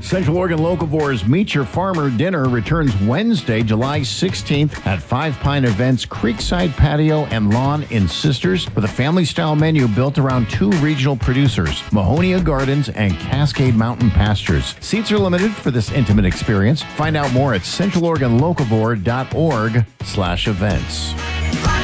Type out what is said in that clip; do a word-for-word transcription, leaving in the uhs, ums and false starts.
Central Oregon Locavores Meet Your Farmer Dinner returns Wednesday, July sixteenth at Five Pine Events Creekside Patio and Lawn in Sisters with a family-style menu built around two regional producers, Mahonia Gardens and Cascade Mountain Pastures. Seats are limited for this intimate experience. Find out more at central oregon locavore dot org slash events.